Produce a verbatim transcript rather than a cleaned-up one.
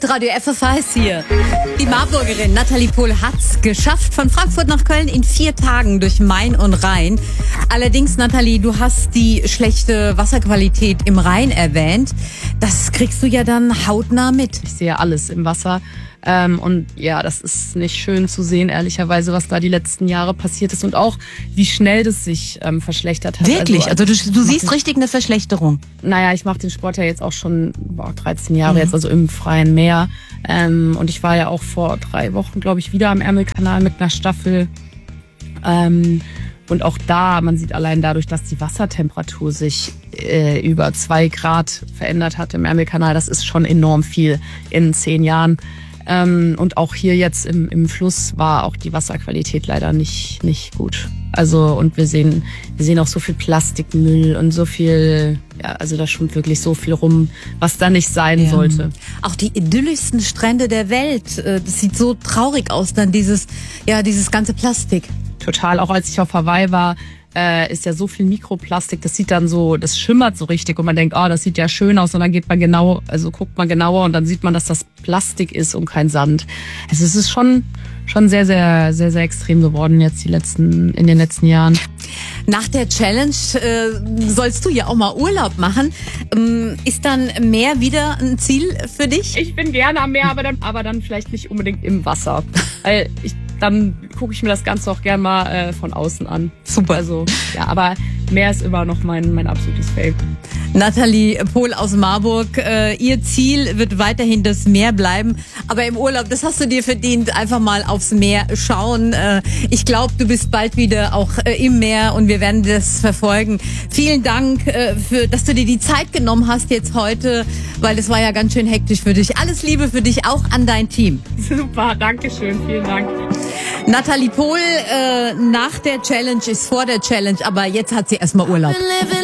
Hitradio F F H ist hier. Die Marburgerin Nathalie Pohl hat's geschafft, von Frankfurt nach Köln in vier Tagen durch Main und Rhein. Allerdings, Nathalie, du hast die schlechte Wasserqualität im Rhein erwähnt. Das kriegst du ja dann hautnah mit. Ich sehe alles im Wasser. Ähm, und ja, das ist nicht schön zu sehen, ehrlicherweise, was da die letzten Jahre passiert ist und auch, wie schnell das sich ähm, verschlechtert hat. Wirklich? Also, also du, du siehst den, richtig eine Verschlechterung? Naja, ich mache den Sport ja jetzt auch schon boah, dreizehn Jahre mhm. jetzt, also im freien Meer. Ähm, und ich war ja auch vor drei Wochen, glaube ich, wieder am Ärmelkanal mit einer Staffel. Ähm, und auch da, man sieht allein dadurch, dass die Wassertemperatur sich äh, über zwei Grad verändert hat im Ärmelkanal, das ist schon enorm viel in zehn Jahren. Ähm, und auch hier jetzt im, im Fluss war auch die Wasserqualität leider nicht, nicht gut. Also, und wir sehen, wir sehen auch so viel Plastikmüll und so viel, ja, also da schwimmt wirklich so viel rum, was da nicht sein ja. sollte. Auch die idyllischsten Strände der Welt, das sieht so traurig aus, dann dieses, ja, dieses ganze Plastik. Total, auch als ich auf Hawaii war, äh, ist ja so viel Mikroplastik, das sieht dann so, das schimmert so richtig und man denkt, oh, das sieht ja schön aus und dann geht man genau, also guckt man genauer und dann sieht man, dass das Plastik ist und kein Sand. Also es ist schon, schon sehr, sehr, sehr, sehr extrem geworden jetzt die letzten, in den letzten Jahren. Nach der Challenge äh, sollst du ja auch mal Urlaub machen. Ähm, ist dann Meer wieder ein Ziel für dich? Ich bin gerne am Meer, aber dann, aber dann vielleicht nicht unbedingt im Wasser. Weil ich, dann gucke ich mir das Ganze auch gerne mal äh, von außen an. Super. Also, ja, aber Meer ist immer noch mein, mein absolutes Fave. Nathalie Pohl aus Marburg, äh, ihr Ziel wird weiterhin das Meer bleiben. Aber im Urlaub, das hast du dir verdient, einfach mal aufs Meer schauen. Äh, ich glaube, du bist bald wieder auch äh, im Meer und wir werden das verfolgen. Vielen Dank, äh, für, dass du dir die Zeit genommen hast jetzt heute, weil es war ja ganz schön hektisch für dich. Alles Liebe für dich, auch an dein Team. Super, danke schön, vielen Dank. Nathalie Pohl, äh, nach der Challenge ist vor der Challenge, aber jetzt hat sie erstmal Urlaub.